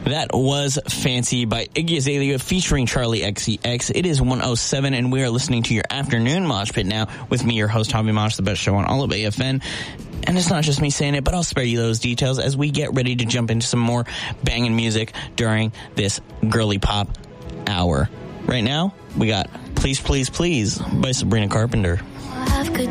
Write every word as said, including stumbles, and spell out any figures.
That was Fancy by Iggy Azalea featuring Charlie X C X. It is one oh seven, and we are listening to your afternoon Mosh Pit now with me, your host, Hobby Mosh, the best show on all of A F N. And it's not just me saying it, but I'll spare you those details as we get ready to jump into some more banging music during this girly pop hour. Right now, we got Please, Please, Please by Sabrina Carpenter.